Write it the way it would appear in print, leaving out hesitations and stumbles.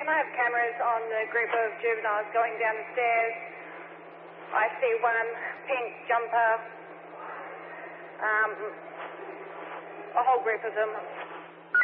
can I have cameras on the group of juveniles going down the stairs? I see one pink jumper, a whole group of them.